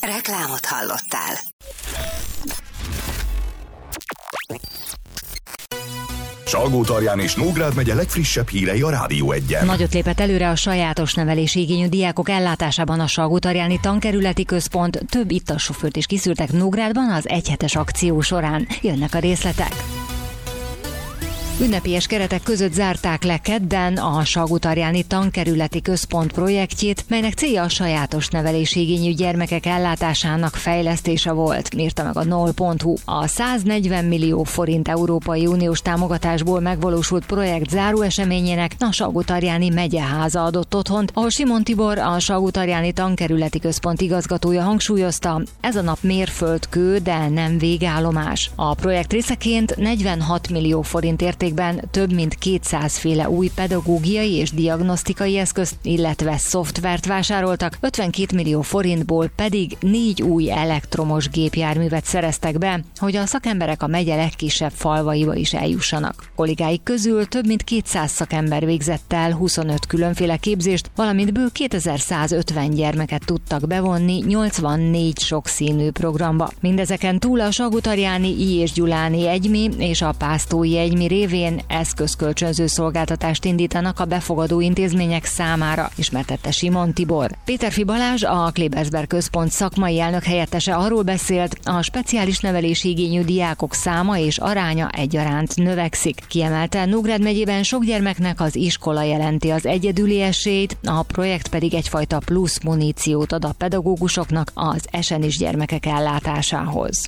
Reklámot hallottál. Salgótarján és Nógrád megye legfrissebb hírei a Rádió Egyen. Nagyot lépett előre a sajátos nevelési igényű diákok ellátásában a Salgótarjáni Tankerületi Központ. Több ittassofőrt is kiszűrtek Nógrádban az egyhetes akció során. Jönnek a részletek. Ünnepélyes keretek között zárták le kedden a Salgótarjáni Tankerületi Központ projektjét, melynek célja a sajátos nevelési igényű gyermekek ellátásának fejlesztése volt, írta meg a NOL.hu. A 140 millió forint Európai Uniós támogatásból megvalósult projekt záróeseményének a Salgótarjáni megyeháza adott otthont, ahol Simon Tibor, a Salgótarjáni Tankerületi Központ igazgatója hangsúlyozta, ez a nap mérföldkő, de nem végállomás. A projekt részeként 46 millió forint értékben több mint 200 féle új pedagógiai és diagnosztikai eszközt, illetve szoftvert vásároltak, 52 millió forintból pedig 4 új elektromos gépjárművet szereztek be, hogy a szakemberek a megye legkisebb falvaiba is eljussanak. Kollégáik közül több mint 200 szakember végzett el 25 különféle képzést, valamint bő 2150 gyermeket tudtak bevonni 84 sokszínű programba. Mindezeken túl a Salgótarjáni I. és Gyuláni Egymi és a Pásztói Egymi révén eszközkölcsönző szolgáltatást indítanak a befogadó intézmények számára, ismertette Simon Tibor. Péterfi Balázs, a Klebersberg Központ szakmai elnök helyettese arról beszélt, a speciális nevelési igényű diákok száma és aránya egyaránt növekszik. Kiemelte, Nógrád megyében sok gyermeknek az iskola jelenti az egyedüli esélyt, a projekt pedig egyfajta plusz muníciót ad a pedagógusoknak az esenis gyermekek ellátásához.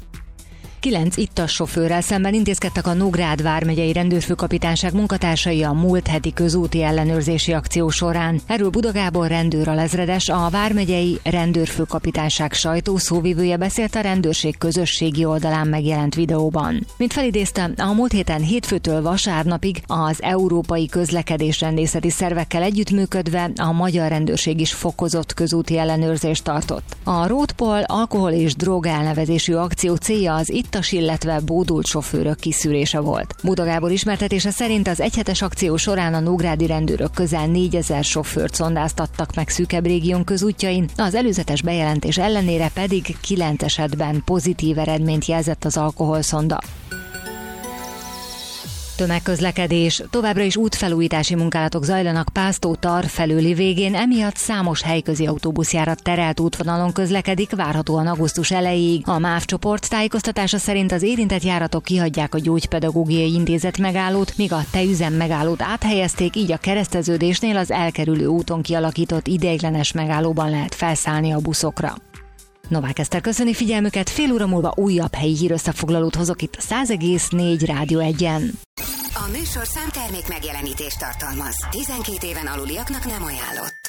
9 ittassofőrrel szemben intézkedtek a Nógrád vármegyei rendőrfőkapitányság munkatársai a múlt heti közúti ellenőrzési akció során. Erről Buda Gábor rendőralezredes, a vármegyei rendőrfőkapitányság sajtószóvivője beszélt a rendőrség közösségi oldalán megjelent videóban. Mint felidézte, a múlt héten hétfőtől vasárnapig az európai közlekedésrendészeti szervekkel együttműködve a magyar rendőrség is fokozott közúti ellenőrzést tartott. A Roadpol alkohol és drog elnevezésű akció célja az ittas, illetve bódult sofőrök kiszűrése volt. Buda Gábor ismertetése szerint az egyhetes akció során a nógrádi rendőrök közel 4000 sofőrt szondáztattak meg szűkebb régión közútjain, az előzetes bejelentés ellenére pedig 9 esetben pozitív eredményt jelzett az alkoholszonda. Tömegközlekedés. Továbbra is útfelújítási munkálatok zajlanak Pásztó-Tar felőli végén, emiatt számos helyközi autóbuszjárat terelt útvonalon közlekedik, várhatóan augusztus elejéig. A MÁV csoport tájékoztatása szerint az érintett járatok kihagyják a Gyógypedagógiai Intézet megállót, míg a Teüzem megállót áthelyezték, így a kereszteződésnél az elkerülő úton kialakított ideiglenes megállóban lehet felszállni a buszokra. Novák Eszter köszöni figyelmüket, fél óra múlva újabb helyi hírösszefoglalót hozok itt a 100,4 Rádió Egyen. A műsorszám termék megjelenítést tartalmaz. 12 éven aluliaknak nem ajánlott.